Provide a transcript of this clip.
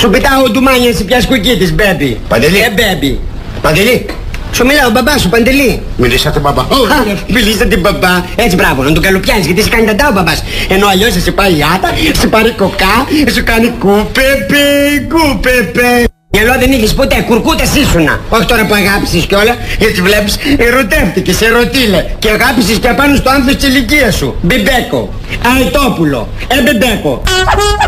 Σου πετάω ντουμάνια σε πια σκουκί της, μπέμπι. Παντελή. Μπέμπι. Παντελή. Σου μιλάω, μπαμπά σου, Παντελή. Μιλήσατε μπαμπά. Μιλήσατε μπαμπά. Έτσι μπράβο, να τον καλοπιάνεις γιατί σε κάνει ταντά ο μπαμπάς. Ενώ αλλιώς θα σε πάει λιάτα, σε πάρει κοκά, σου κάνει κούπεπε, κούπεπε. Μυαλό δεν είχες ποτέ, κουρκούτας ήσουνα. Όχι τώρα που αγάπησες κιόλα, γιατί βλέπεις ερωτεύτηκες, ερωτήλε. Και αγάπησες και απάνω στο άνθος της ηλικίας σου. Μπιμπέκο, Αετόπουλο, Μπεμπέκο.